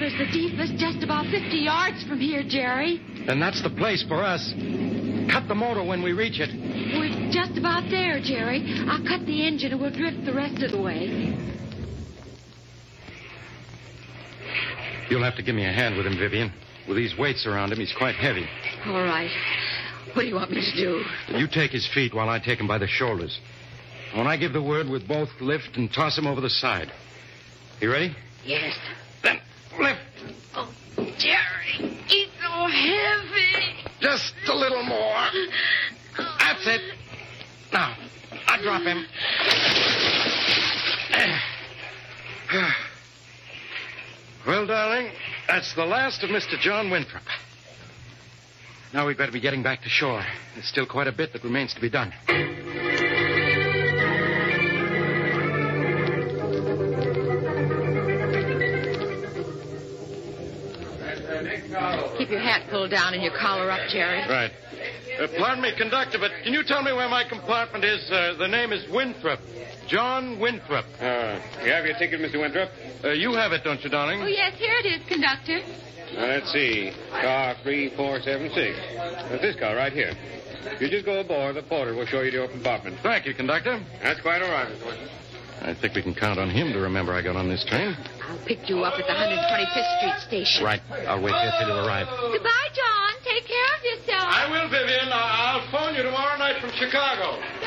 There's the deepest just about 50 yards from here, Jerry. Then that's the place for us. Cut the motor when we reach it. We're just about there, Jerry. I'll cut the engine and we'll drift the rest of the way. You'll have to give me a hand with him, Vivian. With these weights around him, he's quite heavy. All right. What do you want me to do? You take his feet while I take him by the shoulders. When I give the word, we'll both lift and toss him over the side. You ready? Yes. Then lift. Oh, Jerry, he's so heavy. Just a little more. That's it. Now, I drop him. Well, darling, that's the last of Mr. John Winthrop. Now we'd better be getting back to shore. There's still quite a bit that remains to be done. Keep your hat pulled down and your collar up, Jerry. Right. Pardon me, conductor, but can you tell me where my compartment is? The name is Winthrop. John Winthrop. You have your ticket, Mr. Winthrop? You have it, don't you, darling? Oh, yes, here it is, conductor. Let's see. Car 3476. That's this car right here. You just go aboard. The porter will show you to your compartment. Thank you, conductor. That's quite all right, Mr. Winthrop. I think we can count on him to remember I got on this train. I'll pick you up at the 125th Street station. Right. I'll wait here till you arrive. Goodbye, John. Take care of yourself. I will, Vivian. I'll phone you tomorrow night from Chicago.